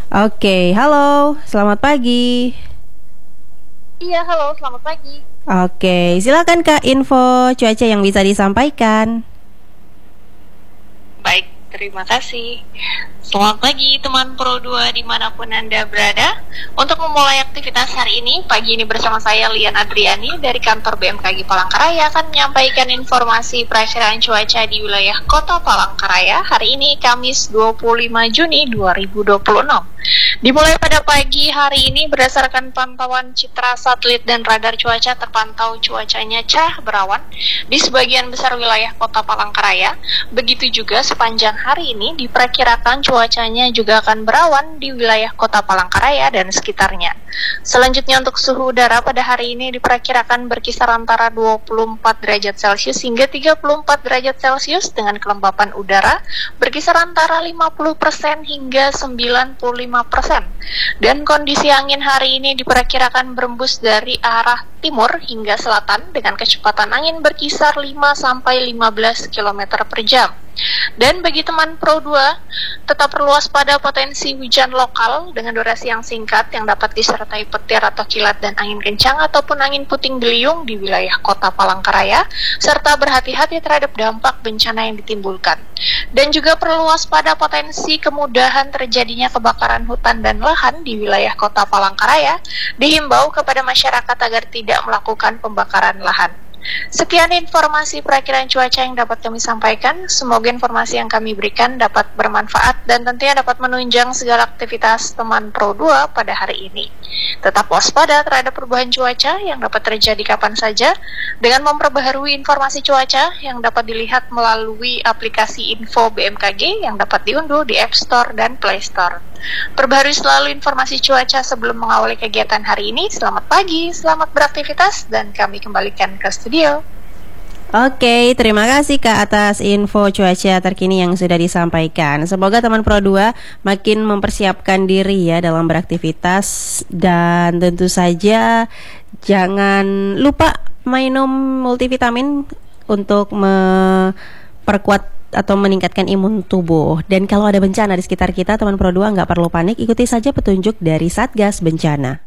Oke, halo, selamat pagi. Iya, halo, selamat pagi. Oke, silakan Kak info cuaca yang bisa disampaikan. Baik, terima kasih. Selamat pagi teman Pro 2 dimanapun Anda berada. Untuk memulai aktivitas hari ini, pagi ini bersama saya Lian Adriani dari kantor BMKG Palangkaraya akan menyampaikan informasi perakiraan cuaca di wilayah Kota Palangkaraya hari ini Kamis 25 Juni 2026. Dimulai pada pagi hari ini berdasarkan pantauan citra satelit dan radar cuaca terpantau cuacanya cerah berawan di sebagian besar wilayah Kota Palangkaraya. Begitu juga sepanjang hari ini diperkirakan cuacanya juga akan berawan di wilayah Kota Palangkaraya dan sekitarnya. Selanjutnya untuk suhu udara pada hari ini diperkirakan berkisar antara 24 derajat Celcius hingga 34 derajat Celcius dengan kelembapan udara berkisar antara 50% hingga 95%. Dan kondisi angin hari ini diperkirakan berembus dari arah timur hingga selatan dengan kecepatan angin berkisar 5-15 km per jam. Dan bagi teman Pro 2, tetap perlu waspada potensi hujan lokal dengan durasi yang singkat yang dapat disertai petir atau kilat dan angin kencang ataupun angin puting beliung di wilayah Kota Palangkaraya, serta berhati-hati terhadap dampak bencana yang ditimbulkan. Dan juga perlu waspada potensi kemudahan terjadinya kebakaran hutan dan lahan di wilayah Kota Palangkaraya, dihimbau kepada masyarakat agar tidak melakukan pembakaran lahan. Sekian informasi perakiraan cuaca yang dapat kami sampaikan. Semoga informasi yang kami berikan dapat bermanfaat dan tentunya dapat menunjang segala aktivitas teman Pro 2 pada hari ini. Tetap waspada terhadap perubahan cuaca yang dapat terjadi kapan saja dengan memperbaharui informasi cuaca yang dapat dilihat melalui aplikasi info BMKG yang dapat diunduh di App Store dan Play Store. Perbaharui selalu informasi cuaca sebelum mengawali kegiatan hari ini. Selamat pagi, selamat beraktivitas, dan kami kembalikan ke studio. Oke, terima kasih Kak atas info cuaca terkini yang sudah disampaikan. Semoga teman Pro 2 makin mempersiapkan diri ya dalam beraktivitas, dan tentu saja jangan lupa minum multivitamin untuk memperkuat atau meningkatkan imun tubuh. Dan kalau ada bencana di sekitar kita, teman Pro 2 nggak perlu panik, ikuti saja petunjuk dari Satgas Bencana.